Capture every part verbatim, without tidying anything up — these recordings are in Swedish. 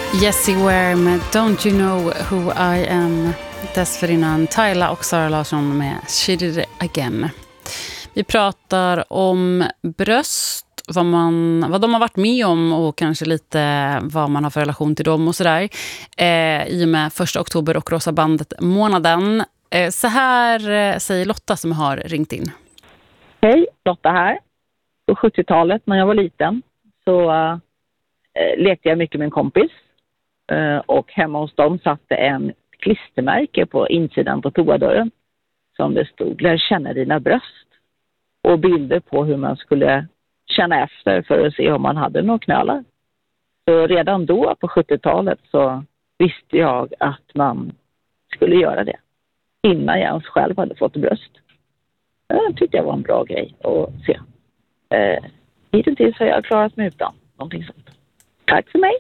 Jessie Ware med Don't You Know Who I Am. Dessförinnan Tyla och Sara Larsson med She Did It Again. Vi pratar om bröst, vad, man, vad de har varit med om och kanske lite vad man har för relation till dem och sådär. Eh, I och med första oktober och Rosa bandet-månaden. Eh, så här eh, säger Lotta som har ringt in. Hej, Lotta här. På sjuttiotalet när jag var liten så äh, lekte jag mycket med en kompis. Äh, och hemma hos dem satte en klistermärke på insidan på toadörren som det stod "Lär känna dina bröst" och bilder på hur man skulle känna efter för att se om man hade några knölar. Så redan då på sjuttiotalet så visste jag att man skulle göra det innan jag ens själv hade fått bröst. Det tyckte jag var en bra grej att se. Eh, hittills har jag klarat mig utan någonting sånt. Tack för mig.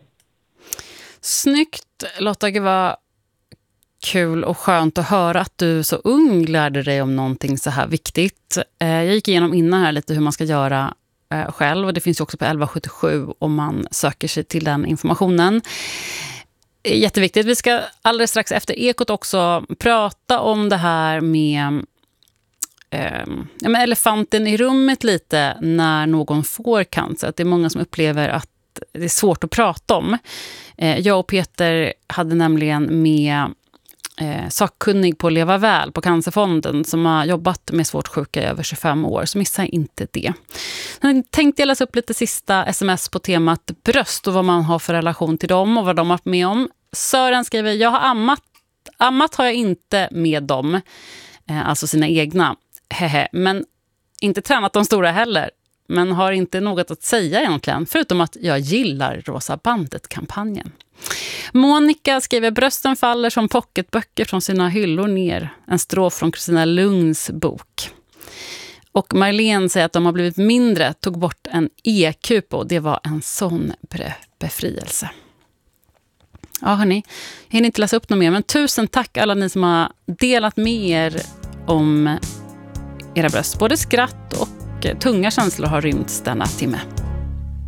Snyggt, Lotta. Det var kul och skönt att höra att du så ung lärde dig om någonting så här viktigt. Jag gick igenom innan här lite hur man ska göra själv, och det finns ju också på elva sjuttiosju om man söker sig till den informationen. Jätteviktigt. Vi ska alldeles strax efter Ekot också prata om det här med eh, ja, med elefanten i rummet lite när någon får cancer. Att det är många som upplever att det är svårt att prata om. Eh, jag och Peter hade nämligen med Eh, sakkunnig på Leva Väl på Cancerfonden som har jobbat med svårt sjuka i över tjugofem år, så missa inte det. Jag tänkte jag läsa upp lite sista sms på temat bröst och vad man har för relation till dem och vad de har varit med om. Sören skriver: jag har ammat, ammat har jag inte med dem, eh, alltså sina egna, hehe, men inte tränat de stora heller. Men har inte något att säga egentligen, förutom att jag gillar Rosa bandet-kampanjen. Monica skriver: brösten faller som pocketböcker från sina hyllor ner. En strof från Kristina Lugns bok. Och Marlene säger att de har blivit mindre, tog bort en E-Q på. Det var en sån befrielse. Ja hörni, jag hinner inte läsa upp något mer, men tusen tack alla ni som har delat med er om era bröst. Både skratt och tunga känslor har rymts denna timme.